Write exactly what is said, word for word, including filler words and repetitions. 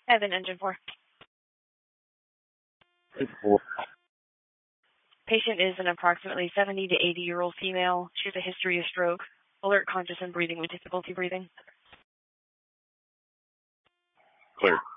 Evan, engine four. Four. Patient is an approximately seventy to eighty year old female. She has a history of stroke. Alert, conscious, and breathing with difficulty breathing. Clear.